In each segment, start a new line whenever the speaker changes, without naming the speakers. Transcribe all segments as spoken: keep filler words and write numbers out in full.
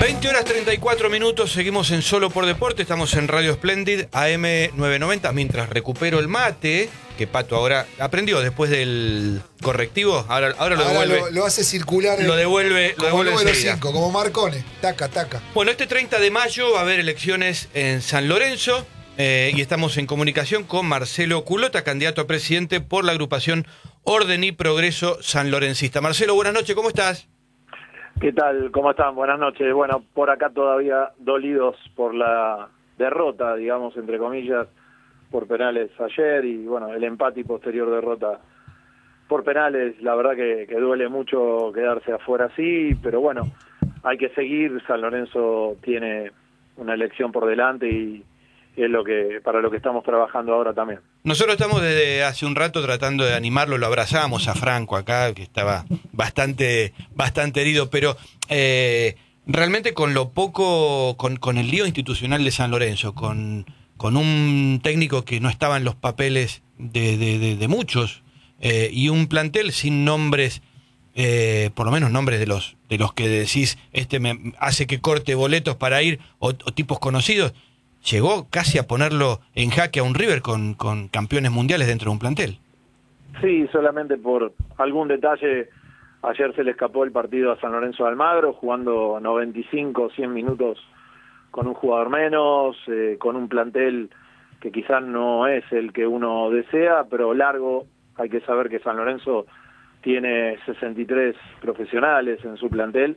veinte horas treinta y cuatro minutos, seguimos en Solo por Deporte, estamos en Radio Splendid, A M novecientos noventa, mientras recupero el mate, que Pato ahora aprendió después del correctivo, ahora, ahora lo
ahora
devuelve.
Lo, lo hace circular.
Lo devuelve, lo
como
devuelve
número
enseguida.
cinco, como Marcone, taca, taca.
Bueno, este treinta de mayo va a haber elecciones en San Lorenzo eh, y estamos en comunicación con Marcelo Culota, candidato a presidente por la agrupación Orden y Progreso Sanlorencista. Marcelo, buenas noches, ¿cómo estás?
¿Qué tal? ¿Cómo están? Buenas noches. Bueno, por acá todavía dolidos por la derrota, digamos, entre comillas, por penales ayer y, bueno, el empate y posterior derrota por penales. La verdad que, que duele mucho quedarse afuera así, pero bueno, hay que seguir. San Lorenzo tiene una elección por delante y, y es lo que para lo que estamos trabajando ahora también.
Nosotros estamos desde hace un rato tratando de animarlo, lo abrazamos a Franco acá, que estaba bastante, bastante herido, pero eh, realmente con lo poco, con, con el lío institucional de San Lorenzo, con, con un técnico que no estaba en los papeles de, de, de, de muchos, eh, y un plantel sin nombres, eh, por lo menos nombres de los, de los que decís, este me hace que corte boletos para ir, o, o tipos conocidos, llegó casi a ponerlo en jaque a un River con, con campeones mundiales dentro de un plantel.
Sí, solamente por algún detalle, ayer se le escapó el partido a San Lorenzo de Almagro, jugando noventa y cinco, cien minutos con un jugador menos, eh, con un plantel que quizás no es el que uno desea, pero largo. Hay que saber que San Lorenzo tiene sesenta y tres profesionales en su plantel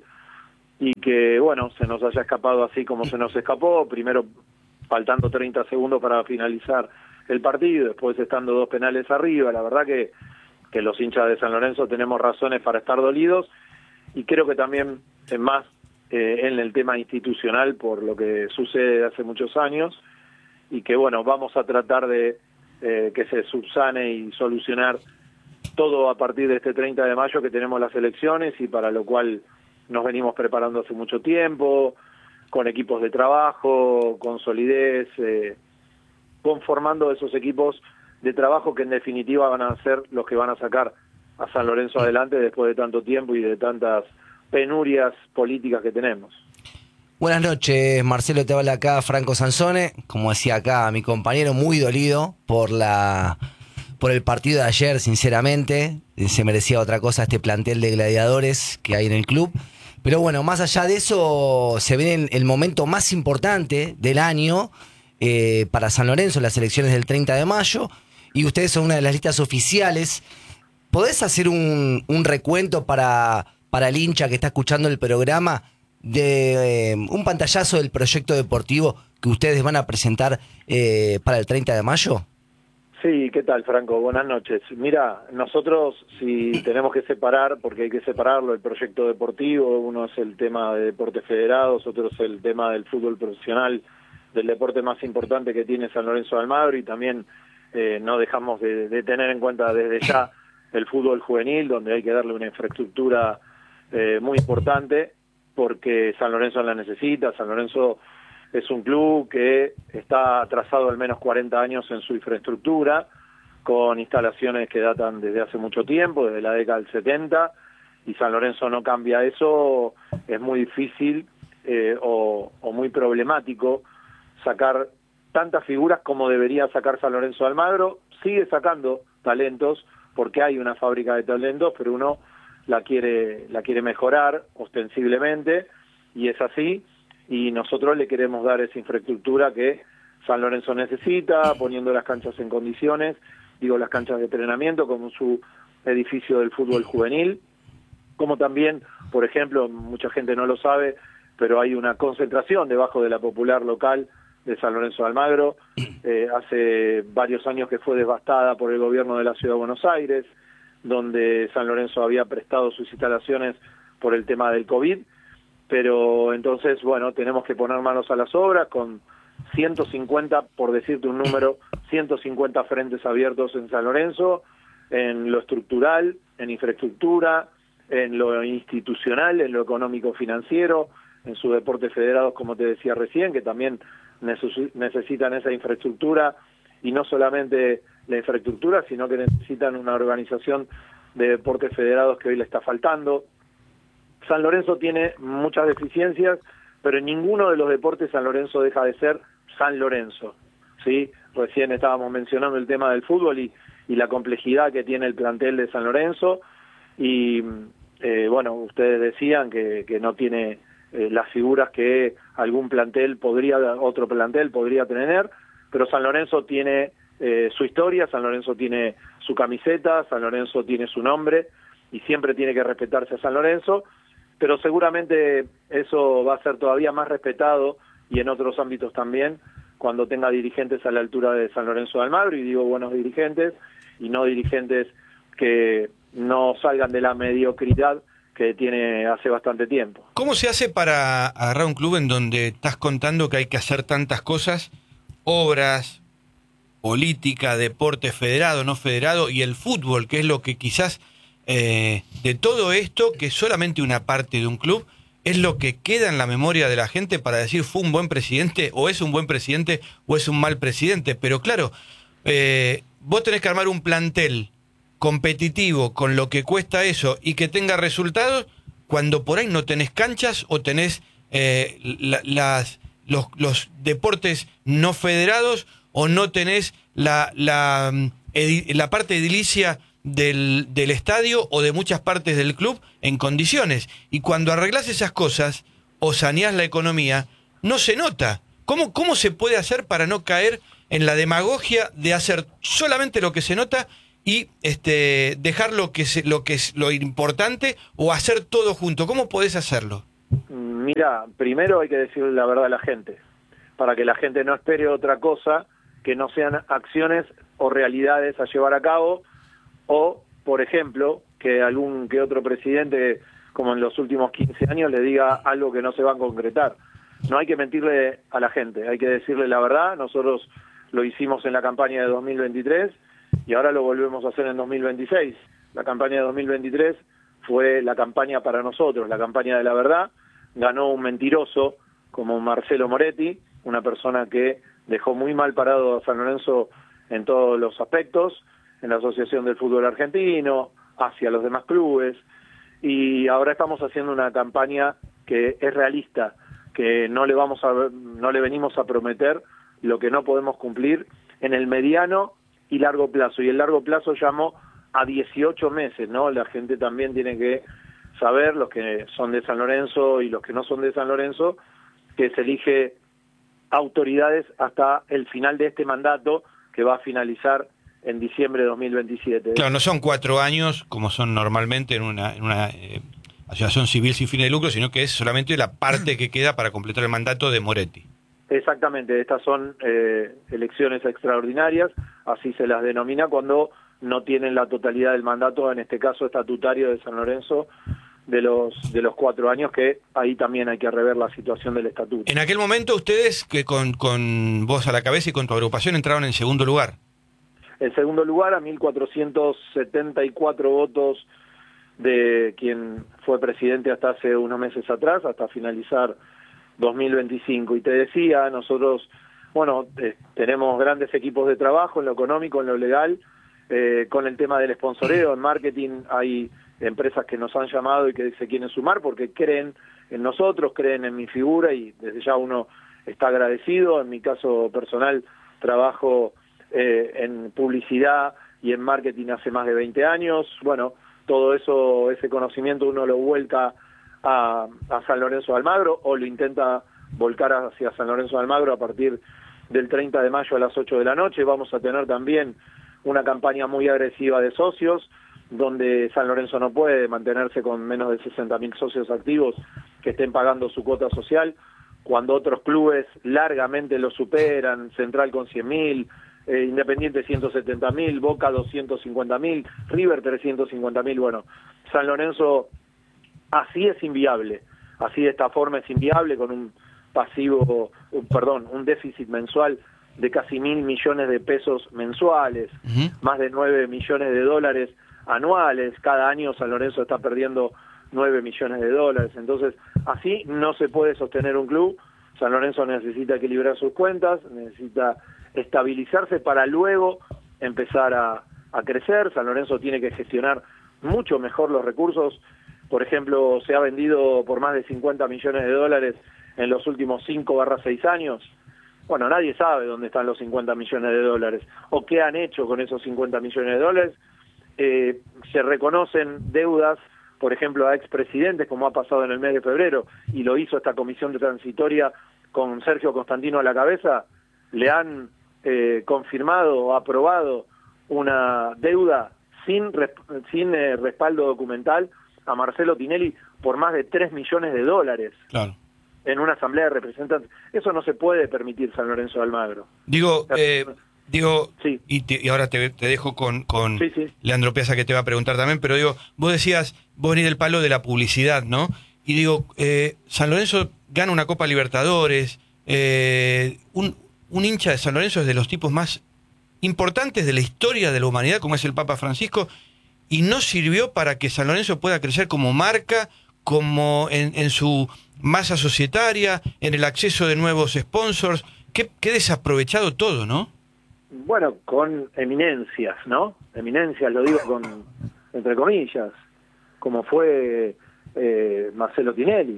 y que, bueno, se nos haya escapado así como se nos escapó, primero faltando treinta segundos para finalizar el partido, después estando dos penales arriba. La verdad que, que los hinchas de San Lorenzo tenemos razones para estar dolidos y creo que también es más eh, en el tema institucional por lo que sucede hace muchos años y que bueno, vamos a tratar de eh, que se subsane y solucionar todo a partir de este treinta de mayo que tenemos las elecciones y para lo cual nos venimos preparando hace mucho tiempo, con equipos de trabajo, con solidez, eh, conformando esos equipos de trabajo que en definitiva van a ser los que van a sacar a San Lorenzo adelante después de tanto tiempo y de tantas penurias políticas que tenemos.
Buenas noches, Marcelo, te habla acá Franco Sansone, como decía acá mi compañero, muy dolido por la por el partido de ayer, sinceramente, se merecía otra cosa este plantel de gladiadores que hay en el club. Pero bueno, más allá de eso, se viene el momento más importante del año eh, para San Lorenzo, las elecciones del treinta de mayo, y ustedes son una de las listas oficiales. ¿Podés hacer un, un recuento para, para el hincha que está escuchando el programa de eh, un pantallazo del proyecto deportivo que ustedes van a presentar eh, para el treinta de mayo?
Sí, ¿qué tal, Franco? Buenas noches. Mira, nosotros si tenemos que separar, porque hay que separarlo, el proyecto deportivo, uno es el tema de deportes federados, otro es el tema del fútbol profesional, del deporte más importante que tiene San Lorenzo de Almagro, y también eh, no dejamos de, de tener en cuenta desde ya el fútbol juvenil, donde hay que darle una infraestructura eh, muy importante, porque San Lorenzo la necesita. San Lorenzo es un club que está atrasado al menos cuarenta años en su infraestructura, con instalaciones que datan desde hace mucho tiempo, desde la década del setenta, y San Lorenzo no cambia eso. Es muy difícil eh, o, o muy problemático sacar tantas figuras como debería sacar San Lorenzo de Almagro. Sigue sacando talentos, porque hay una fábrica de talentos, pero uno la quiere, la quiere mejorar ostensiblemente, y es así. Y nosotros le queremos dar esa infraestructura que San Lorenzo necesita, poniendo las canchas en condiciones, digo las canchas de entrenamiento, como su edificio del fútbol juvenil, como también, por ejemplo, mucha gente no lo sabe, pero hay una concentración debajo de la popular local de San Lorenzo de Almagro, eh, hace varios años que fue devastada por el gobierno de la Ciudad de Buenos Aires, donde San Lorenzo había prestado sus instalaciones por el tema del COVID, pero entonces, bueno, tenemos que poner manos a las obras con ciento cincuenta, por decirte un número, ciento cincuenta frentes abiertos en San Lorenzo, en lo estructural, en infraestructura, en lo institucional, en lo económico-financiero, en sus deportes federados, como te decía recién, que también necesitan esa infraestructura, y no solamente la infraestructura, sino que necesitan una organización de deportes federados que hoy le está faltando. San Lorenzo tiene muchas deficiencias, pero en ninguno de los deportes San Lorenzo deja de ser San Lorenzo, ¿sí? Recién estábamos mencionando el tema del fútbol y, y la complejidad que tiene el plantel de San Lorenzo, y eh, bueno, ustedes decían que, que no tiene eh, las figuras que algún plantel podría, otro plantel podría tener, pero San Lorenzo tiene eh, su historia, San Lorenzo tiene su camiseta, San Lorenzo tiene su nombre, y siempre tiene que respetarse a San Lorenzo, pero seguramente eso va a ser todavía más respetado, y en otros ámbitos también, cuando tenga dirigentes a la altura de San Lorenzo de Almagro, y digo buenos dirigentes, y no dirigentes que no salgan de la mediocridad que tiene hace bastante tiempo.
¿Cómo se hace para agarrar un club en donde estás contando que hay que hacer tantas cosas, obras, política, deporte federado, no federado, y el fútbol, que es lo que quizás eh, de todo esto, que es solamente una parte de un club, es lo que queda en la memoria de la gente para decir fue un buen presidente, o es un buen presidente, o es un mal presidente? Pero claro, eh, vos tenés que armar un plantel competitivo con lo que cuesta eso y que tenga resultados cuando por ahí no tenés canchas o tenés eh, la, las, los, los deportes no federados, o no tenés la, la, la parte edilicia del, del estadio o de muchas partes del club en condiciones. Y cuando arreglás esas cosas o saneás la economía, no se nota. ¿Cómo, cómo se puede hacer para no caer en la demagogia de hacer solamente lo que se nota y este dejar lo que es lo que es lo importante, o hacer todo junto? ¿Cómo podés hacerlo?
Mira, primero hay que decirle la verdad a la gente, para que la gente no espere otra cosa que no sean acciones o realidades a llevar a cabo, o, por ejemplo, que algún que otro presidente, como en los últimos quince años, le diga algo que no se va a concretar. No hay que mentirle a la gente, hay que decirle la verdad. Nosotros lo hicimos en la campaña de dos mil veintitrés y ahora lo volvemos a hacer en dos mil veintiséis. La campaña de dos mil veintitrés fue la campaña para nosotros, la campaña de la verdad. Ganó un mentiroso como Marcelo Moretti, una persona que dejó muy mal parado a San Lorenzo en todos los aspectos, en la Asociación del Fútbol Argentino, hacia los demás clubes, y ahora estamos haciendo una campaña que es realista, que no le vamos a no le venimos a prometer lo que no podemos cumplir en el mediano y largo plazo. Y el largo plazo llamo a dieciocho meses, ¿no? La gente también tiene que saber, los que son de San Lorenzo y los que no son de San Lorenzo, que se elige autoridades hasta el final de este mandato, que va a finalizar en diciembre de dos mil veintisiete.
Claro, no son cuatro años como son normalmente en una, en una eh, asociación civil sin fines de lucro, sino que es solamente la parte que queda para completar el mandato de Moretti.
Exactamente, estas son eh, elecciones extraordinarias, así se las denomina cuando no tienen la totalidad del mandato, en este caso estatutario de San Lorenzo, de los de los cuatro años, que ahí también hay que rever la situación del estatuto.
En aquel momento ustedes, que con, con vos a la cabeza y con tu agrupación, entraron en segundo lugar.
En segundo lugar, a mil cuatrocientos setenta y cuatro votos de quien fue presidente hasta hace unos meses atrás, hasta finalizar dos mil veinticinco. Y te decía, nosotros, bueno, eh, tenemos grandes equipos de trabajo en lo económico, en lo legal, eh, con el tema del sponsoreo, en marketing hay empresas que nos han llamado y que se quieren sumar porque creen en nosotros, creen en mi figura, y desde ya uno está agradecido. En mi caso personal, trabajo eh, en publicidad y en marketing hace más de veinte años. Bueno, todo eso, ese conocimiento uno lo vuelca a, a San Lorenzo de Almagro, o lo intenta volcar hacia San Lorenzo de Almagro a partir del treinta de mayo a las ocho de la noche. Vamos a tener también una campaña muy agresiva de socios, donde San Lorenzo no puede mantenerse con menos de sesenta mil socios activos que estén pagando su cuota social, cuando otros clubes largamente lo superan, Central con cien mil, eh, Independiente ciento setenta mil, Boca doscientos cincuenta mil, River trescientos cincuenta mil. Bueno, San Lorenzo así es inviable, así de esta forma es inviable, con un pasivo, un, perdón, un déficit mensual de casi mil millones de pesos mensuales, uh-huh. más de nueve millones de dólares anuales. Cada año San Lorenzo está perdiendo nueve millones de dólares. Entonces, así no se puede sostener un club. San Lorenzo necesita equilibrar sus cuentas, necesita estabilizarse para luego empezar a, a crecer. San Lorenzo tiene que gestionar mucho mejor los recursos. Por ejemplo, se ha vendido por más de cincuenta millones de dólares en los últimos cinco barra seis años, bueno, nadie sabe dónde están los cincuenta millones de dólares o qué han hecho con esos cincuenta millones de dólares. Eh, se reconocen deudas, por ejemplo, a expresidentes, como ha pasado en el mes de febrero, y lo hizo esta comisión de transitoria con Sergio Constantino a la cabeza. Le han eh, confirmado o aprobado una deuda sin, sin eh, respaldo documental a Marcelo Tinelli por más de tres millones de dólares.
Claro.
En una asamblea de representantes. Eso no se puede permitir, San Lorenzo de Almagro.
Digo, eh, digo
sí.
y, te, y ahora te, te dejo con, con
sí, sí.
Leandro Piazza, que te va a preguntar también, pero digo, vos decías, vos venís del palo de la publicidad, ¿no? Y digo, eh, San Lorenzo gana una Copa Libertadores, eh, un, un hincha de San Lorenzo es de los tipos más importantes de la historia de la humanidad, como es el Papa Francisco, y no sirvió para que San Lorenzo pueda crecer como marca, como en, en su masa societaria, en el acceso de nuevos sponsors. Qué, qué desaprovechado todo, ¿no?
Bueno, con eminencias, ¿no? Eminencias, lo digo con entre comillas, como fue eh, Marcelo Tinelli.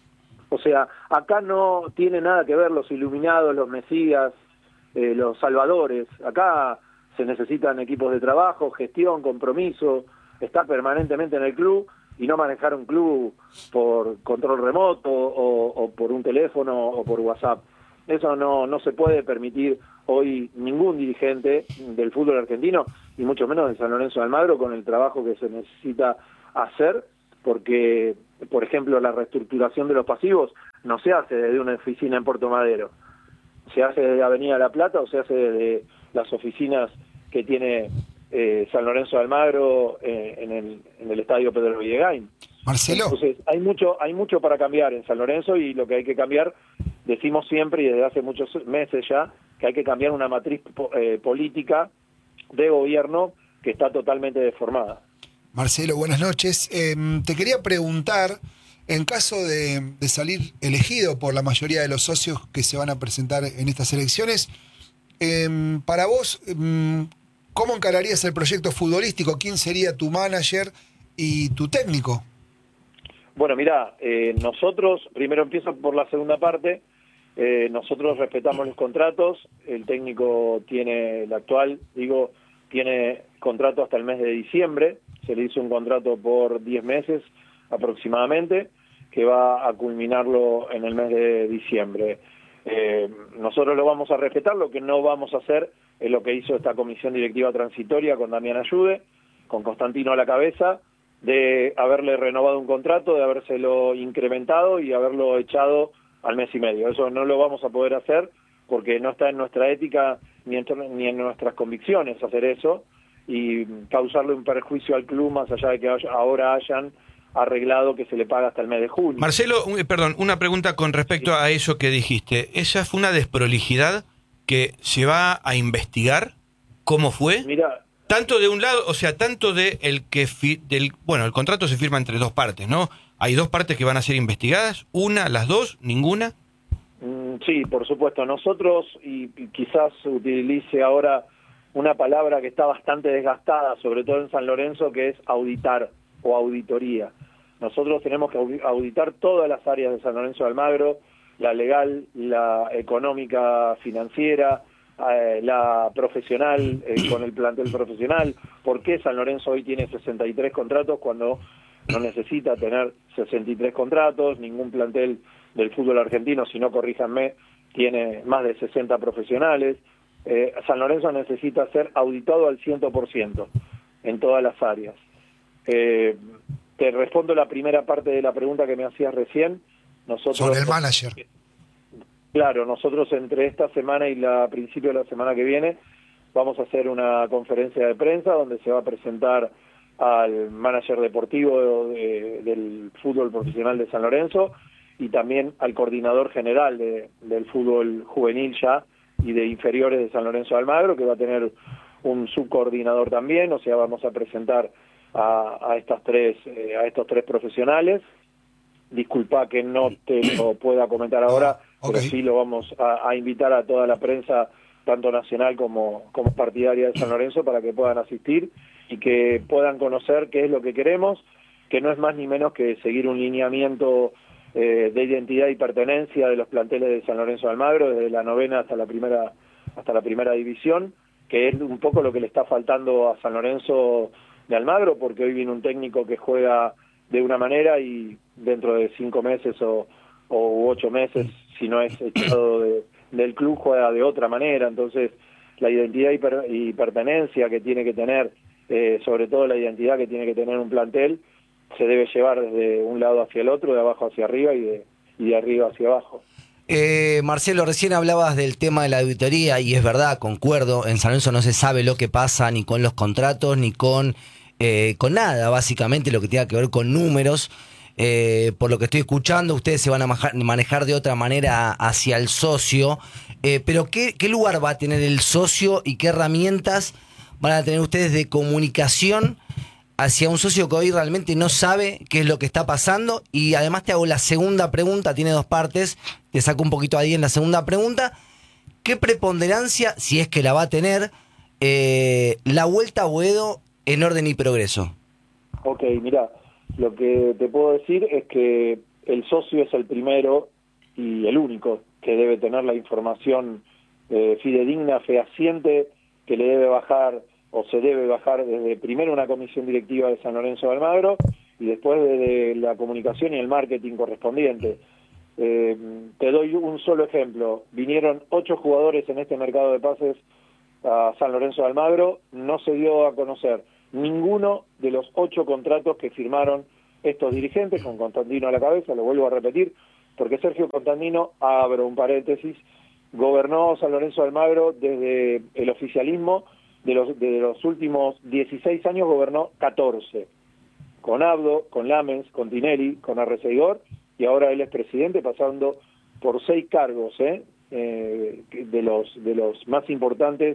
O sea, acá no tiene nada que ver los iluminados, los mesías, eh, los salvadores. Acá se necesitan equipos de trabajo, gestión, compromiso, estar permanentemente en el club y no manejar un club por control remoto o, o por un teléfono o por WhatsApp. Eso no, no se puede permitir hoy ningún dirigente del fútbol argentino, y mucho menos de San Lorenzo de Almagro, con el trabajo que se necesita hacer, porque, por ejemplo, la reestructuración de los pasivos no se hace desde una oficina en Puerto Madero, se hace desde Avenida La Plata o se hace desde las oficinas que tiene eh, San Lorenzo de Almagro eh, en, el, en el estadio Pedro Villegain.
Marcelo.
Entonces, hay mucho, hay mucho para cambiar en San Lorenzo, y lo que hay que cambiar, decimos siempre y desde hace muchos meses ya, que hay que cambiar una matriz eh, política de gobierno que está totalmente deformada.
Marcelo, buenas noches. Eh, te quería preguntar, en caso de, de salir elegido por la mayoría de los socios que se van a presentar en estas elecciones, eh, para vos, eh, ¿cómo encararías el proyecto futbolístico? ¿Quién sería tu manager y tu técnico?
Bueno, mirá, eh, nosotros, primero empiezo por la segunda parte, eh, nosotros respetamos los contratos, el técnico tiene, el actual, digo, tiene contrato hasta el mes de diciembre, se le hizo un contrato por diez meses aproximadamente, que va a culminarlo en el mes de diciembre. Eh, nosotros lo vamos a respetar, lo que no vamos a hacer es lo que hizo esta comisión directiva transitoria con Damián Ayude, con Constantino a la cabeza, de haberle renovado un contrato, de habérselo incrementado y haberlo echado al mes y medio. Eso no lo vamos a poder hacer porque no está en nuestra ética ni en, ni en nuestras convicciones hacer eso y causarle un perjuicio al club más allá de que haya, ahora hayan arreglado que se le paga hasta el mes de junio.
Marcelo, un, perdón, una pregunta con respecto a eso que dijiste. ¿Esa fue una desprolijidad que se va a investigar? ¿Cómo fue?
Mira,
tanto de un lado, o sea, tanto de el que fi, del, bueno, el contrato se firma entre dos partes, ¿no? Hay dos partes que van a ser investigadas, una, las dos, ninguna.
Mm, sí, por supuesto. Nosotros, y, y quizás utilice ahora una palabra que está bastante desgastada, sobre todo en San Lorenzo, que es auditar o auditoría. Nosotros tenemos que auditar todas las áreas de San Lorenzo de Almagro, la legal, la económica, financiera, eh, la profesional, eh, con el plantel profesional. ¿Por qué San Lorenzo hoy tiene sesenta y tres contratos cuando no necesita tener sesenta y tres contratos? Ningún plantel del fútbol argentino, si no corríjanme, tiene más de sesenta profesionales. Eh, San Lorenzo necesita ser auditado al cien por ciento en todas las áreas. Eh, te respondo la primera parte de la pregunta que me hacías recién. Nosotros,
sobre el manager.
Claro, nosotros entre esta semana y la principio de la semana que viene vamos a hacer una conferencia de prensa donde se va a presentar al manager deportivo de, del fútbol profesional de San Lorenzo y también al coordinador general de, del fútbol juvenil ya y de inferiores de San Lorenzo de Almagro, que va a tener un subcoordinador también. O sea, vamos a presentar a, a estas tres eh, a estos tres profesionales. Disculpa que no te lo pueda comentar ahora, okay, pero sí lo vamos a, a invitar a toda la prensa, tanto nacional como, como partidaria de San Lorenzo, para que puedan asistir y que puedan conocer qué es lo que queremos, que no es más ni menos que seguir un lineamiento eh, de identidad y pertenencia de los planteles de San Lorenzo de Almagro, desde la novena hasta la primera, hasta la primera división, que es un poco lo que le está faltando a San Lorenzo de Almagro, porque hoy viene un técnico que juega de una manera y dentro de cinco meses o, o ocho meses, si no es echado de, del club, juega de otra manera. Entonces, la identidad y, per, y pertenencia que tiene que tener, eh, sobre todo la identidad que tiene que tener un plantel, se debe llevar desde un lado hacia el otro, de abajo hacia arriba y de, y de arriba hacia abajo.
Eh, Marcelo, recién hablabas del tema de la auditoría y es verdad, concuerdo, en San Lorenzo no se sabe lo que pasa ni con los contratos ni con, eh, con nada, básicamente lo que tenga que ver con números. Eh, por lo que estoy escuchando, ustedes se van a manejar de otra manera hacia el socio, eh, pero ¿qué, ¿qué lugar va a tener el socio y qué herramientas van a tener ustedes de comunicación hacia un socio que hoy realmente no sabe qué es lo que está pasando? Y además te hago la segunda pregunta, tiene dos partes, te saco un poquito ahí en la segunda pregunta. ¿Qué preponderancia, si es que la va a tener, eh, la vuelta a Boedo en orden y progreso?
Ok, mirá, lo que te puedo decir es que el socio es el primero y el único que debe tener la información eh, fidedigna, fehaciente, que le debe bajar o se debe bajar desde primero una comisión directiva de San Lorenzo de Almagro y después desde la comunicación y el marketing correspondiente. Eh, te doy un solo ejemplo. Vinieron ocho jugadores en este mercado de pases a San Lorenzo de Almagro, no se dio a conocer ninguno de los ocho contratos que firmaron estos dirigentes, con Constantino a la cabeza, lo vuelvo a repetir, porque Sergio Constantino, abro un paréntesis, gobernó San Lorenzo de Almagro desde el oficialismo. De los, de los últimos dieciséis años gobernó catorce, con Abdo, con Lames, con Tinelli, con Arreceigor, y ahora él es presidente, pasando por seis cargos, ¿eh? Eh, de los de los más importantes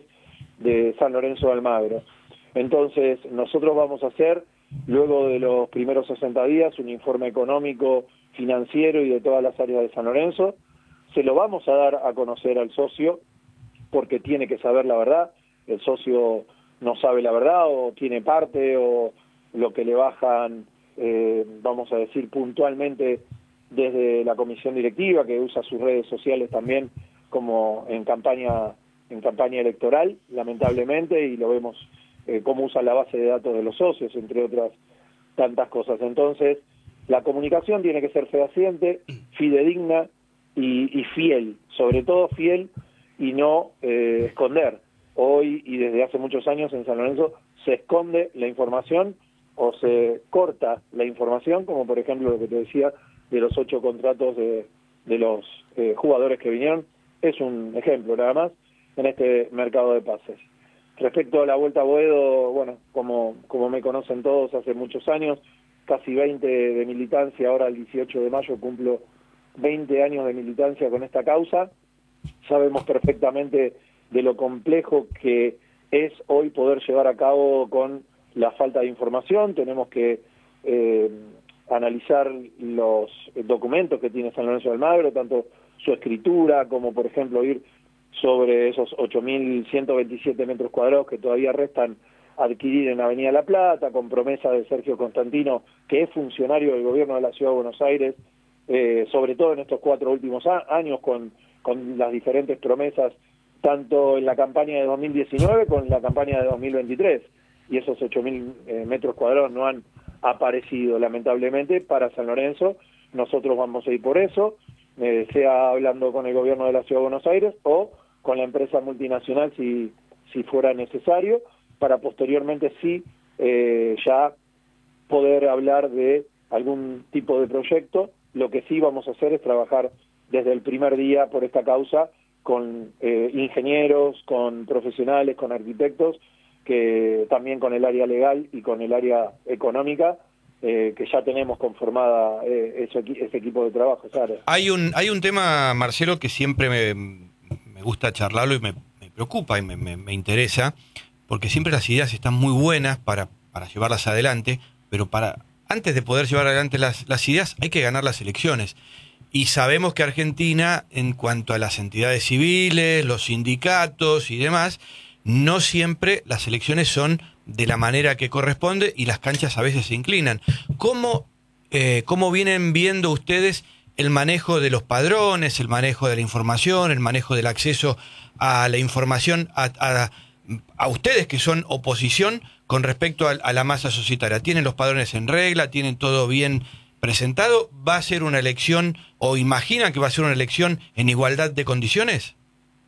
de San Lorenzo de Almagro. Entonces, nosotros vamos a hacer, luego de los primeros sesenta días, un informe económico, financiero y de todas las áreas de San Lorenzo. Se lo vamos a dar a conocer al socio, porque tiene que saber la verdad. El socio no sabe la verdad o tiene parte o lo que le bajan, eh, vamos a decir puntualmente desde la comisión directiva, que usa sus redes sociales también como en campaña en campaña electoral, lamentablemente, y lo vemos eh, cómo usa la base de datos de los socios, entre otras tantas cosas. Entonces, la comunicación tiene que ser fehaciente, fidedigna y, y fiel, sobre todo fiel y no eh, esconder. Hoy y desde hace muchos años en San Lorenzo se esconde la información o se corta la información, como por ejemplo lo que te decía de los ocho contratos de, de los eh, jugadores que vinieron. Es un ejemplo nada más en este mercado de pases. Respecto a la vuelta a Boedo, bueno, como, como me conocen todos, hace muchos años, casi veinte de militancia, ahora el dieciocho de mayo cumplo veinte años de militancia con esta causa. Sabemos perfectamente de lo complejo que es hoy poder llevar a cabo con la falta de información. Tenemos que eh, analizar los documentos que tiene San Lorenzo de Almagro, tanto su escritura como, por ejemplo, ir sobre esos ocho mil ciento veintisiete metros cuadrados que todavía restan adquirir en Avenida La Plata, con promesa de Sergio Constantino, que es funcionario del gobierno de la Ciudad de Buenos Aires, eh, sobre todo en estos cuatro últimos años, con, con las diferentes promesas tanto en la campaña de dos mil diecinueve como en la campaña de dos mil veintitrés, y esos ocho mil eh, metros cuadrados no han aparecido, lamentablemente, para San Lorenzo. Nosotros vamos a ir por eso, eh, sea hablando con el gobierno de la Ciudad de Buenos Aires o con la empresa multinacional si, si fuera necesario, para posteriormente sí eh, ya poder hablar de algún tipo de proyecto. Lo que sí vamos a hacer es trabajar desde el primer día por esta causa, con eh, ingenieros, con profesionales, con arquitectos, que también con el área legal y con el área económica, eh, que ya tenemos conformada eh, ese, ese equipo de trabajo. ¿Sabes?
Hay un hay un tema, Marcelo, que siempre me, me gusta charlarlo y me, me preocupa y me, me, me interesa, porque siempre las ideas están muy buenas para, para llevarlas adelante, pero para antes de poder llevar adelante las, las ideas hay que ganar las elecciones. Y sabemos que Argentina, en cuanto a las entidades civiles, los sindicatos y demás, no siempre las elecciones son de la manera que corresponde y las canchas a veces se inclinan. ¿Cómo, eh, cómo vienen viendo ustedes el manejo de los padrones, el manejo de la información, el manejo del acceso a la información a, a, a ustedes que son oposición con respecto a, a la masa societaria? ¿Tienen los padrones en regla? ¿Tienen todo bien presentado? ¿Va a ser una elección o imaginan que va a ser una elección en igualdad de condiciones?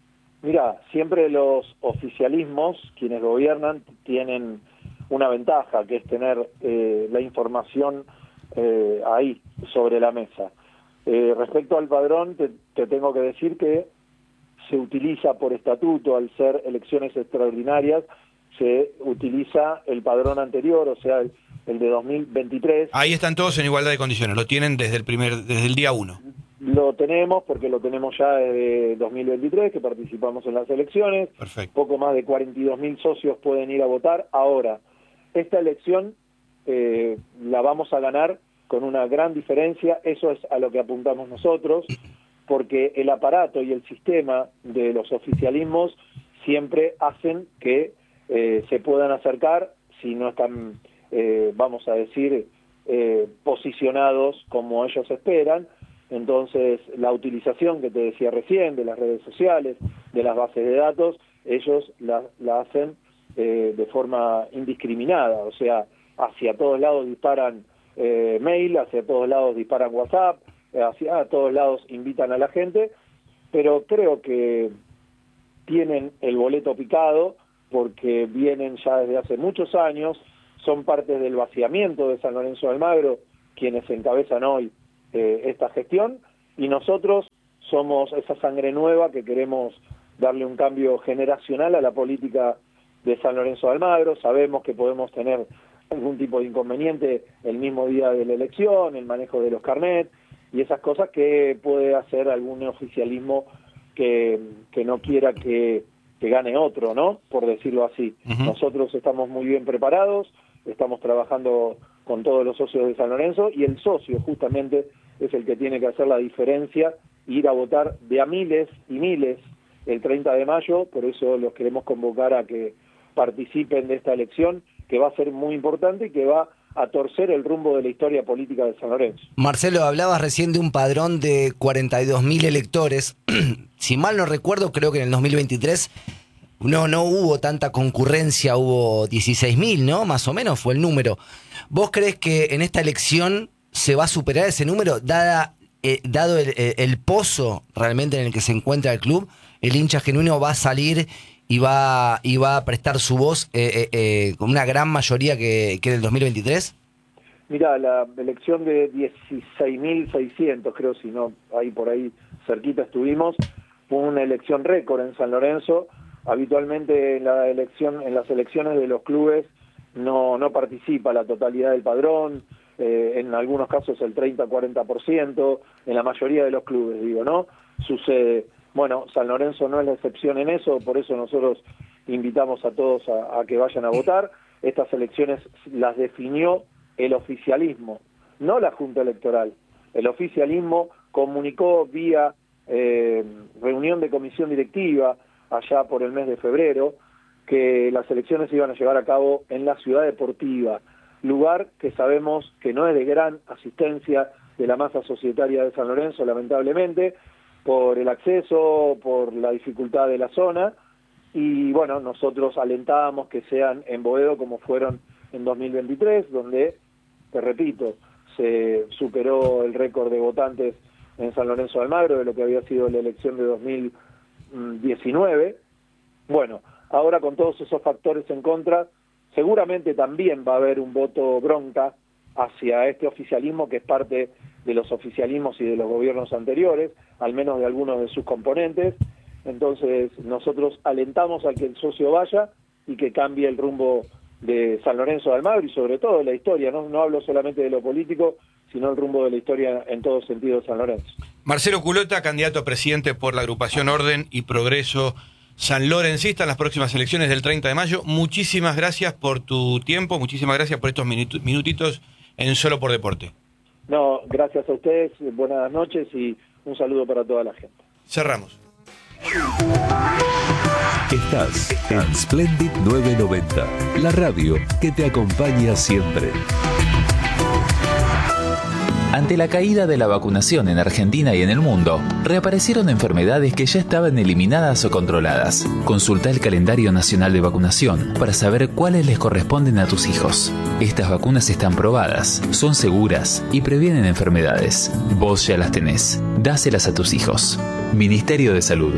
Mira, siempre los oficialismos, quienes gobiernan, tienen una ventaja, que es tener eh, la información eh, ahí, sobre la mesa. Eh, respecto al padrón, te, te tengo que decir que se utiliza por estatuto, al ser elecciones extraordinarias, se utiliza el padrón anterior, o sea, el, el de dos mil veintitrés.
Ahí están todos en igualdad de condiciones, lo tienen desde el primer, desde el día uno.
Lo tenemos porque lo tenemos ya desde dos mil veintitrés, que participamos en las elecciones.
Perfecto.
Poco más de cuarenta y dos mil socios pueden ir a votar. Ahora, esta elección eh, la vamos a ganar con una gran diferencia, eso es a lo que apuntamos nosotros, porque el aparato y el sistema de los oficialismos siempre hacen que eh, se puedan acercar, si no están, eh, vamos a decir, eh, posicionados como ellos esperan. Entonces, la utilización que te decía recién de las redes sociales, de las bases de datos, ellos la, la hacen eh, de forma indiscriminada, o sea, hacia todos lados disparan eh, mail, hacia todos lados disparan WhatsApp, hacia todos lados invitan a la gente, pero creo que tienen el boleto picado porque vienen ya desde hace muchos años, son parte del vaciamiento de San Lorenzo de Almagro, quienes encabezan hoy eh, esta gestión, y nosotros somos esa sangre nueva que queremos darle un cambio generacional a la política de San Lorenzo de Almagro. Sabemos que podemos tener algún tipo de inconveniente el mismo día de la elección, el manejo de los carnets y esas cosas que puede hacer algún oficialismo que, que no quiera que, que gane otro, ¿no? Por decirlo así. Uh-huh. Nosotros estamos muy bien preparados, estamos trabajando con todos los socios de San Lorenzo, y el socio justamente es el que tiene que hacer la diferencia, ir a votar de a miles y miles el treinta de mayo, por eso los queremos convocar a que participen de esta elección, que va a ser muy importante y que va a torcer el rumbo de la historia política de San Lorenzo.
Marcelo, hablabas recién de un padrón de cuarenta y dos mil electores. Si mal no recuerdo, creo que en el dos mil veintitrés no, no hubo tanta concurrencia, hubo dieciséis mil, ¿no? Más o menos fue el número. ¿Vos crees que en esta elección se va a superar ese número, dada, eh, dado el, el pozo realmente en el que se encuentra el club? ¿El hincha genuino va a salir y va, y va a prestar su voz eh, eh, eh, con una gran mayoría que, que en el dos mil veintitrés?
Mira, la elección de dieciséis mil seiscientos, creo, si no, ahí por ahí cerquita estuvimos, fue una elección récord en San Lorenzo. Habitualmente en la elección, en las elecciones de los clubes no, no participa la totalidad del padrón, eh, en algunos casos el treinta a cuarenta por ciento, en la mayoría de los clubes, digo, ¿no? Sucede. Bueno, San Lorenzo no es la excepción en eso, por eso nosotros invitamos a todos a, a que vayan a votar. Estas elecciones las definió el oficialismo, no la Junta Electoral. El oficialismo comunicó vía eh, reunión de comisión directiva allá por el mes de febrero que las elecciones se iban a llevar a cabo en la Ciudad Deportiva, lugar que sabemos que no es de gran asistencia de la masa societaria de San Lorenzo, lamentablemente, por el acceso, por la dificultad de la zona, y bueno, nosotros alentábamos que sean en Boedo como fueron en dos mil veintitrés, donde, te repito, se superó el récord de votantes en San Lorenzo de Almagro de lo que había sido la elección de dos mil diecinueve. Bueno, ahora con todos esos factores en contra, seguramente también va a haber un voto bronca hacia este oficialismo, que es parte de los oficialismos y de los gobiernos anteriores, al menos de algunos de sus componentes. Entonces nosotros alentamos a que el socio vaya y que cambie el rumbo de San Lorenzo de Almagro y sobre todo de la historia, no, no hablo solamente de lo político, sino el rumbo de la historia en todo sentido de San Lorenzo.
Marcelo Culota, candidato a presidente por la agrupación Orden y Progreso sanlorencista en las próximas elecciones del treinta de mayo. Muchísimas gracias por tu tiempo, muchísimas gracias por estos minutu- minutitos en Solo por Deporte.
No, gracias a ustedes, buenas noches y un saludo para toda la gente.
Cerramos.
Estás en Splendid novecientos noventa, la radio que te acompaña siempre.
Ante la caída de la vacunación en Argentina y en el mundo, reaparecieron enfermedades que ya estaban eliminadas o controladas. Consulta el calendario nacional de vacunación para saber cuáles les corresponden a tus hijos. Estas vacunas están probadas, son seguras y previenen enfermedades. Vos ya las tenés. Dáselas a tus hijos. Ministerio de Salud.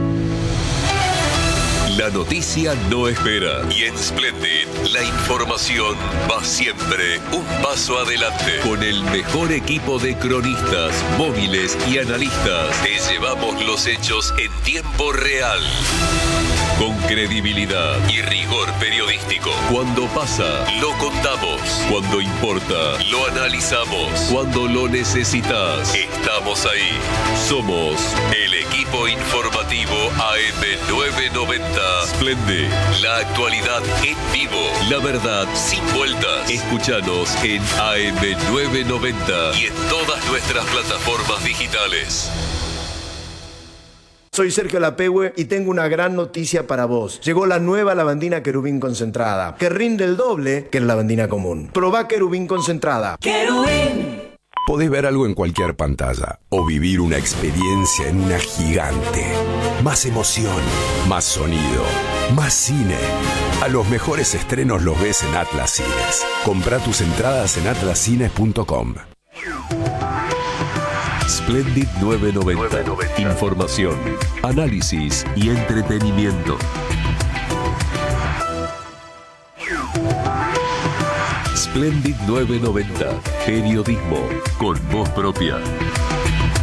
La noticia no espera y en Splendid la información va siempre un paso adelante. Con el mejor equipo de cronistas, móviles y analistas, te llevamos los hechos en tiempo real. Con credibilidad y rigor periodístico. Cuando pasa, lo contamos. Cuando importa, lo analizamos. Cuando lo necesitas, estamos ahí. Somos el equipo informativo A M novecientos noventa. Splendid, la actualidad en vivo. La verdad sin vueltas. Escúchanos en A M novecientos noventa y en todas nuestras plataformas digitales.
Soy Sergio Lapehue y tengo una gran noticia para vos. Llegó la nueva lavandina Querubín concentrada, que rinde el doble que la lavandina común. Probá Querubín concentrada. ¡Querubín!
Podés ver algo en cualquier pantalla o vivir una experiencia en una gigante. Más emoción, más sonido, más cine. A los mejores estrenos los ves en Atlas Cines. Comprá tus entradas en atlas cines punto com.
Splendid novecientos noventa. Información, análisis y entretenimiento. Splendid novecientos noventa. Periodismo con voz propia.